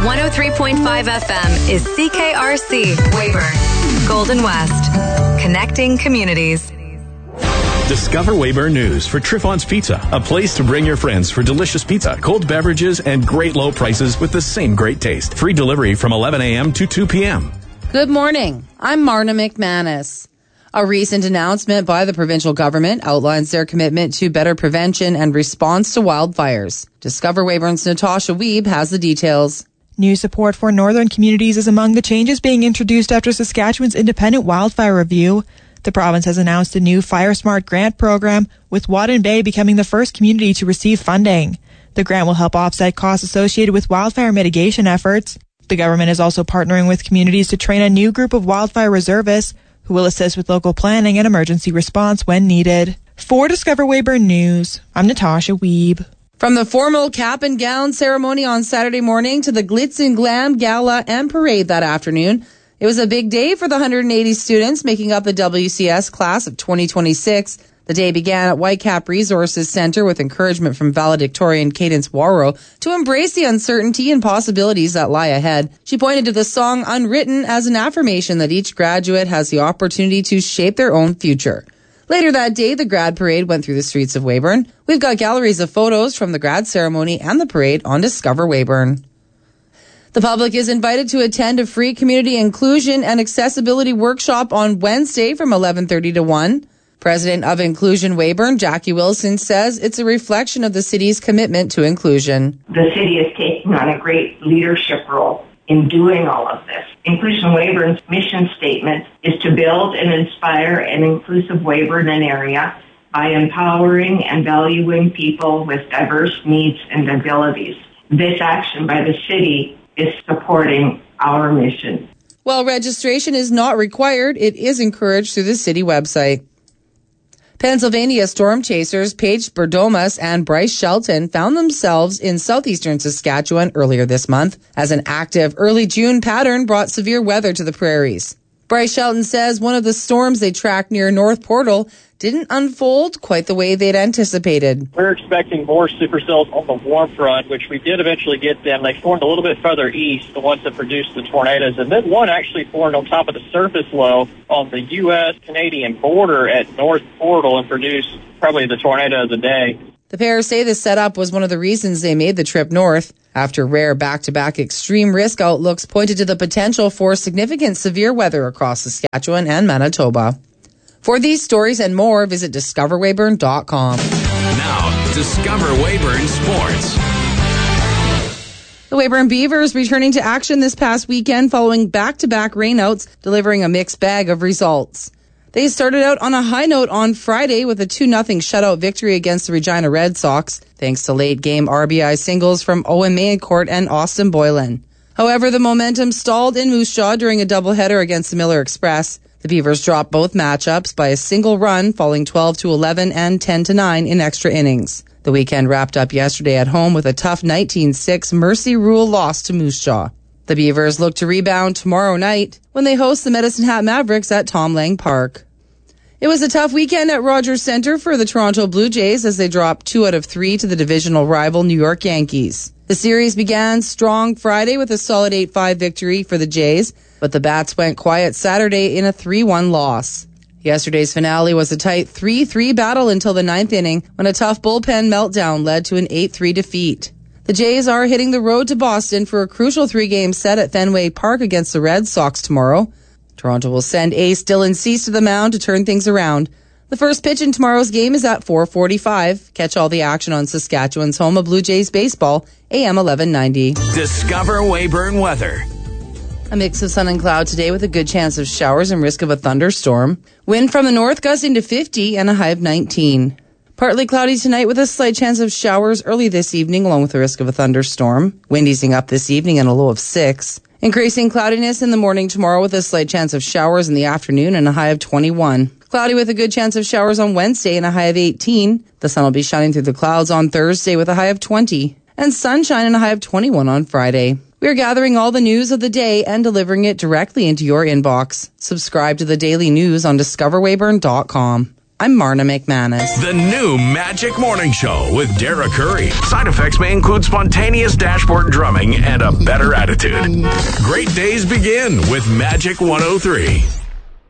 103.5 FM is CKRC Weyburn, Golden West, connecting communities. Discover Weyburn News for Triffon's Pizza, a place to bring your friends for delicious pizza, cold beverages, and great low prices with the same great taste. Free delivery from 11 a.m. to 2 p.m. Good morning. I'm Marna McManus. A recent announcement by the provincial government outlines their commitment to better prevention and response to wildfires. Discover Weyburn's Natasha Wiebe has the details. New support for northern communities is among the changes being introduced after Saskatchewan's independent wildfire review. The province has announced a new Fire Smart grant program, with Wadden Bay becoming the first community to receive funding. The grant will help offset costs associated with wildfire mitigation efforts. The government is also partnering with communities to train a new group of wildfire reservists who will assist with local planning and emergency response when needed. For Discover Weyburn News, I'm Natasha Wiebe. From the formal cap and gown ceremony on Saturday morning to the glitz and glam gala and parade that afternoon, it was a big day for the 180 students making up the WCS class of 2026. The day began at Whitecap Resources Centre with encouragement from valedictorian Cadence Warrow to embrace the uncertainty and possibilities that lie ahead. She pointed to the song Unwritten as an affirmation that each graduate has the opportunity to shape their own future. Later that day, the grad parade went through the streets of Weyburn. We've got galleries of photos from the grad ceremony and the parade on Discover Weyburn. The public is invited to attend a free community inclusion and accessibility workshop on Wednesday from 11:30 to 1. President of Inclusion Weyburn, Jackie Wilson, says it's a reflection of the city's commitment to inclusion. The city is taking on a great leadership role in doing all of this. Inclusion Weyburn's mission statement is to build and inspire an inclusive Weyburn area by empowering and valuing people with diverse needs and abilities. This action by the city is supporting our mission. While registration is not required, it is encouraged through the city website. Pennsylvania storm chasers Paige Berdomas and Bryce Shelton found themselves in southeastern Saskatchewan earlier this month as an active early June pattern brought severe weather to the prairies. Bryce Shelton says one of the storms they tracked near North Portal didn't unfold quite the way they'd anticipated. We're expecting more supercells on the warm front, which we did eventually get them. They formed a little bit further east, the ones that produced the tornadoes, and then one actually formed on top of the surface low on the U.S.-Canadian border at North Portal and produced probably the tornado of the day. The pair say the setup was one of the reasons they made the trip north, after rare back-to-back extreme risk outlooks pointed to the potential for significant severe weather across Saskatchewan and Manitoba. For these stories and more, visit discoverweyburn.com. Now, Discover Weyburn Sports. The Weyburn Beavers returning to action this past weekend following back-to-back rainouts, delivering a mixed bag of results. They started out on a high note on Friday with a 2-0 shutout victory against the Regina Red Sox, thanks to late-game RBI singles from Owen Mayencourt and Austin Boylan. However, the momentum stalled in Moose Jaw during a doubleheader against the Miller Express. The Beavers dropped both matchups by a single run, falling 12-11 and 10-9 in extra innings. The weekend wrapped up yesterday at home with a tough 19-6 Mercy Rule loss to Moose Jaw. The Beavers look to rebound tomorrow night when they host the Medicine Hat Mavericks at Tom Lang Park. It was a tough weekend at Rogers Centre for the Toronto Blue Jays as they dropped 2 out of 3 to the divisional rival New York Yankees. The series began strong Friday with a solid 8-5 victory for the Jays, but the Bats went quiet Saturday in a 3-1 loss. Yesterday's finale was a tight 3-3 battle until the 9th inning when a tough bullpen meltdown led to an 8-3 defeat. The Jays are hitting the road to Boston for a crucial 3-game set at Fenway Park against the Red Sox tomorrow. Toronto will send ace Dylan Cease to the mound to turn things around. The first pitch in tomorrow's game is at 4:45. Catch all the action on Saskatchewan's home of Blue Jays baseball, AM 1190. Discover Weyburn weather. A mix of sun and cloud today with a good chance of showers and risk of a thunderstorm. Wind from the north gusting to 50 and a high of 19. Partly cloudy tonight with a slight chance of showers early this evening along with the risk of a thunderstorm. Wind easing up this evening and a low of 6. Increasing cloudiness in the morning tomorrow with a slight chance of showers in the afternoon and a high of 21. Cloudy with a good chance of showers on Wednesday and a high of 18. The sun will be shining through the clouds on Thursday with a high of 20. And sunshine and a high of 21 on Friday. We are gathering all the news of the day and delivering it directly into your inbox. Subscribe to the daily news on discoverweyburn.com. I'm Marna McManus. The new Magic Morning Show with Dara Curry. Side effects may include spontaneous dashboard drumming and a better attitude. Great days begin with Magic 103.